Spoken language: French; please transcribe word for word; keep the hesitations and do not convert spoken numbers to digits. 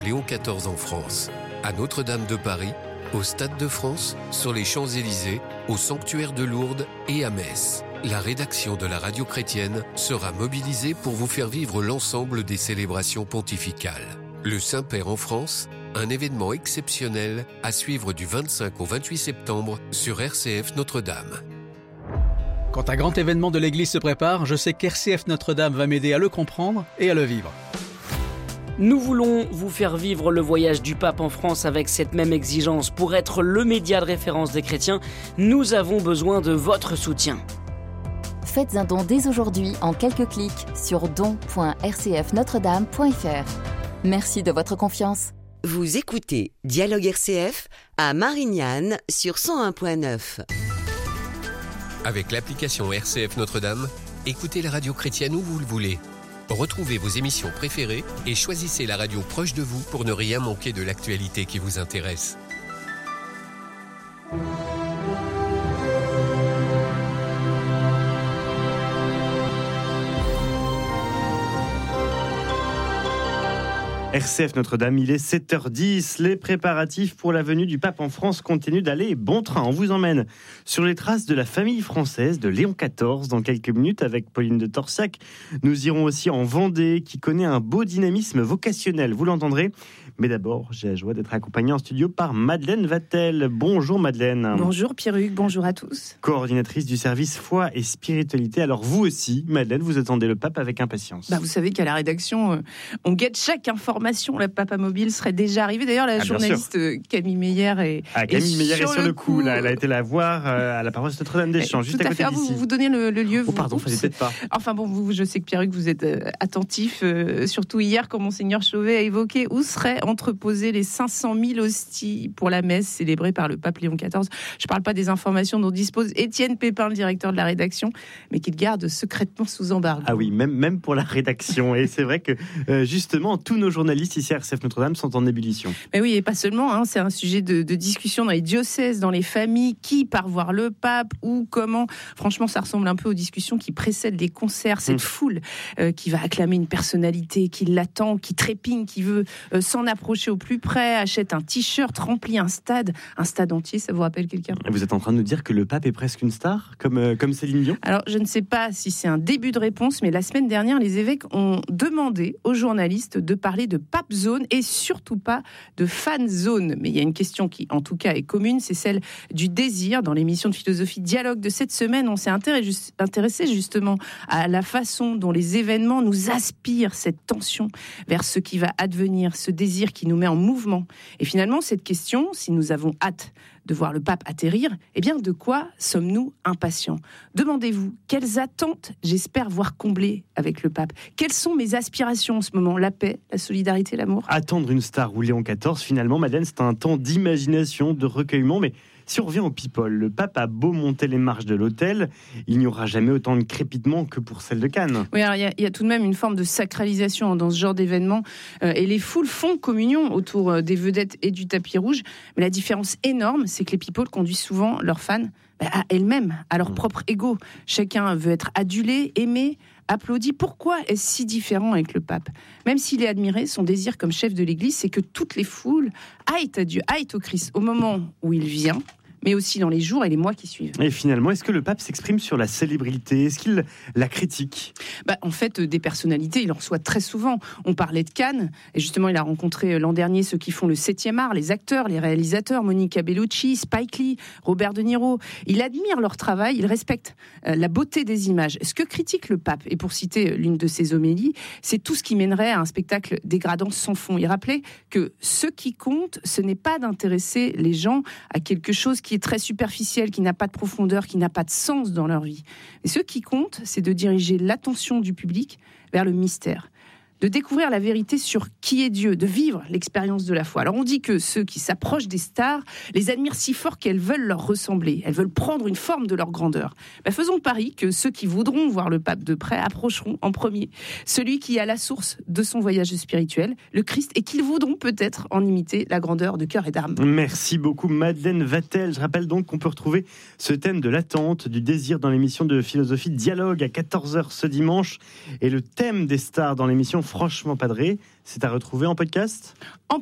Léon quatorze en France, à Notre-Dame de Paris, au Stade de France, sur les Champs-Élysées, au Sanctuaire de Lourdes et à Metz. La rédaction de la radio chrétienne sera mobilisée pour vous faire vivre l'ensemble des célébrations pontificales. Le Saint-Père en France, un événement exceptionnel à suivre du vingt-cinq au vingt-huit septembre sur R C F Notre-Dame. Quand un grand événement de l'Église se prépare, je sais qu'R C F Notre-Dame va m'aider à le comprendre et à le vivre. Nous voulons vous faire vivre le voyage du pape en France avec cette même exigence. Pour être le média de référence des chrétiens, nous avons besoin de votre soutien. Faites un don dès aujourd'hui en quelques clics sur don point r c f notre dame point f r. Merci de votre confiance. Vous écoutez Dialogue R C F à Marignane sur cent un point neuf. Avec l'application R C F Notre-Dame, écoutez la radio chrétienne où vous le voulez. Retrouvez vos émissions préférées et choisissez la radio proche de vous pour ne rien manquer de l'actualité qui vous intéresse. R C F Notre-Dame, il est sept heures dix. Les préparatifs pour la venue du pape en France continuent d'aller bon train. On vous emmène sur les traces de la famille française de Léon quatorze dans quelques minutes avec Pauline de Torsac. Nous irons aussi en Vendée qui connaît un beau dynamisme vocationnel, vous l'entendrez. Mais d'abord, j'ai la joie d'être accompagnée en studio par Madeleine Vatel. Bonjour Madeleine. Bonjour Pierruc, bonjour à tous. Coordinatrice du service foi et spiritualité. Alors vous aussi, Madeleine, vous attendez le pape avec impatience. Bah, vous savez qu'à la rédaction, euh, on guette chaque information. Le papa mobile serait déjà arrivé. D'ailleurs, la ah, journaliste Camille Meyer est, ah, Camille est, Meyer sur, est sur le le coup. coup. Là, elle a été la voir euh, à la paroisse Notre-Dame-des-Champs, juste à, à côté fait, d'ici. Vous, vous donnez le, le lieu. Oh vous, pardon, oups, peut-être pas. Enfin bon, vous, je sais que Pierruc, vous êtes euh, attentif, euh, surtout hier, quand Monseigneur Chauvet a évoqué où seraient entreposées les cinq cent mille hosties pour la messe célébrée par le pape Léon quatorze. Je ne parle pas des informations dont dispose Étienne Pépin, le directeur de la rédaction, mais qu'il garde secrètement sous embargo. Ah oui, même, même pour la rédaction. Et c'est vrai que, euh, justement, tous nos journalistes ici à R C F Notre-Dame sont en ébullition. Mais oui, et pas seulement. Hein, c'est un sujet de, de discussion dans les diocèses, dans les familles, qui part voir le pape, ou comment. Franchement, ça ressemble un peu aux discussions qui précèdent les concerts. Cette mmh. foule euh, qui va acclamer une personnalité, qui l'attend, qui trépigne, qui veut euh, s'en approcher au plus près, achète un t-shirt, remplit un stade, un stade entier, ça vous rappelle quelqu'un ? Vous êtes en train de nous dire que le pape est presque une star, comme, euh, comme Céline Dion ? Alors, je ne sais pas si c'est un début de réponse, mais la semaine dernière, les évêques ont demandé aux journalistes de parler de pape zone et surtout pas de fan zone. Mais il y a une question qui, en tout cas, est commune, c'est celle du désir. Dans l'émission de philosophie Dialogue de cette semaine, on s'est intéressé justement à la façon dont les événements nous aspirent cette tension vers ce qui va advenir, ce désir qui nous met en mouvement. Et finalement, cette question, si nous avons hâte de voir le pape atterrir, eh bien, de quoi sommes-nous impatients ? Demandez-vous, quelles attentes j'espère voir comblées avec le pape ? Quelles sont mes aspirations en ce moment ? La paix, la solidarité, l'amour ? Attendre une star ou Léon quatorze, finalement, Madeleine, c'est un temps d'imagination, de recueillement, mais si on revient au people, le pape a beau monter les marches de l'hôtel, il n'y aura jamais autant de crépitement que pour celle de Cannes. Oui, alors il y, y a tout de même une forme de sacralisation dans ce genre d'événement, euh, et les foules font communion autour euh, des vedettes et du tapis rouge, mais la différence énorme, c'est que les people conduisent souvent leurs fans bah, à elles-mêmes, à leur mmh. propre ego. Chacun veut être adulé, aimé, applaudi. Pourquoi est-ce si différent avec le pape ? Même s'il est admiré, son désir comme chef de l'Église, c'est que toutes les foules aillent à Dieu, aillent au Christ au moment où il vient, mais aussi dans les jours et les mois qui suivent. Et finalement, est-ce que le pape s'exprime sur la célébrité ? Est-ce qu'il la critique ? bah, En fait, des personnalités, il en reçoit très souvent. On parlait de Cannes, et justement, il a rencontré l'an dernier ceux qui font le septième art, les acteurs, les réalisateurs, Monica Bellucci, Spike Lee, Robert De Niro. Il admire leur travail, il respecte euh, la beauté des images. Ce que critique le pape, et pour citer l'une de ses homélies, c'est tout ce qui mènerait à un spectacle dégradant sans fond. Il rappelait que ce qui compte, ce n'est pas d'intéresser les gens à quelque chose qui qui est très superficiel, qui n'a pas de profondeur, qui n'a pas de sens dans leur vie. Et ce qui compte, c'est de diriger l'attention du public vers le mystère, de découvrir la vérité sur qui est Dieu, de vivre l'expérience de la foi. Alors on dit que ceux qui s'approchent des stars les admirent si fort qu'elles veulent leur ressembler, elles veulent prendre une forme de leur grandeur. Ben faisons le pari que ceux qui voudront voir le pape de près approcheront en premier celui qui est à la source de son voyage spirituel, le Christ, et qu'ils voudront peut-être en imiter la grandeur de cœur et d'âme. Merci beaucoup Madeleine Vatel. Je rappelle donc qu'on peut retrouver ce thème de l'attente, du désir dans l'émission de philosophie Dialogue à quatorze heures ce dimanche, et le thème des stars dans l'émission Franchement Padré. C'est à retrouver en podcast ? En